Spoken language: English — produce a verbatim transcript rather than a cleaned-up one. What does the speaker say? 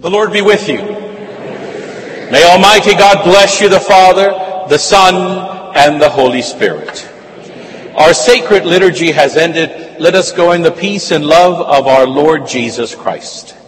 The Lord be with you. May Almighty God bless you, the Father, the Son, and the Holy Spirit. Our sacred liturgy has ended. Let us go in the peace and love of our Lord Jesus Christ.